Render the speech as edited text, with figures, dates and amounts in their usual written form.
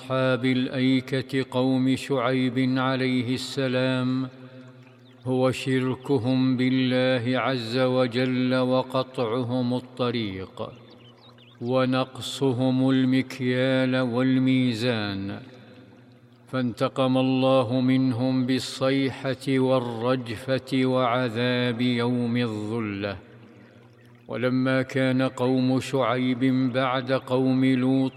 أصحاب الأيكة قوم شعيب عليه السلام هو شركهم بالله عز وجل وقطعهم الطريق ونقصهم المكيال والميزان، فانتقم الله منهم بالصيحة والرجفة وعذاب يوم الظلة. ولما كان قوم شعيب بعد قوم لوط